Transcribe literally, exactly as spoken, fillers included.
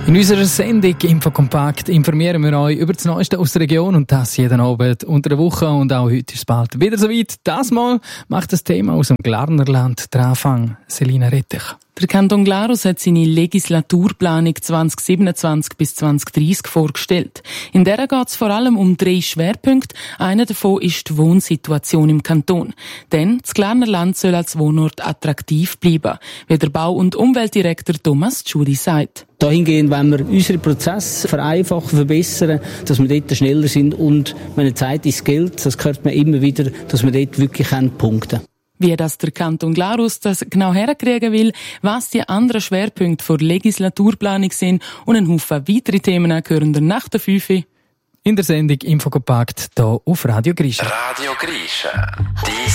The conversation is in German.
In unserer Sendung Infokompakt informieren wir euch über das Neueste aus der Region und das jeden Abend unter der Woche. Und auch heute ist es bald wieder soweit. Das Mal macht das Thema aus dem Glarnerland den Anfang. Selina Rettich. Der Kanton Glarus hat seine Legislaturplanung zwanzig siebenundzwanzig bis zwanzig dreissig vorgestellt. In der geht es vor allem um drei Schwerpunkte. Einer davon ist die Wohnsituation im Kanton. Denn das Glarnerland soll als Wohnort attraktiv bleiben, wie der Bau- und Umweltdirektor Thomas Tschudi sagt. Dahingehend wollen wir unsere Prozesse vereinfachen, verbessern, dass wir dort schneller sind und meine Zeit ist Geld, das hört man immer wieder, dass wir dort wirklich punkten können. Wie das der Kanton Glarus das genau herkriegen will, was die anderen Schwerpunkte für Legislaturplanung sind und ein Haufen weitere Themen gehören der nach der fünf in der Sendung Infokompakt hier auf Radio Grisha. Radio Grisha.